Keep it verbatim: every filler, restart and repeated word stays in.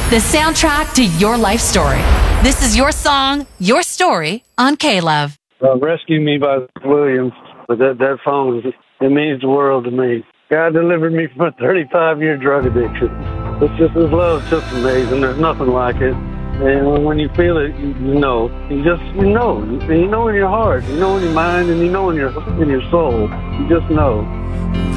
the soundtrack to your life story. This is your song, your story on K-Love. Uh, Rescue Me by Williams. But that, that song, it means the world to me. God delivered me from a thirty-five-year drug addiction. It's just, his love's just amazing. There's nothing like it. And when you feel it, you, you know. You just, you know. You, you know in your heart. You know in your mind, and you know in your in your soul. You just know.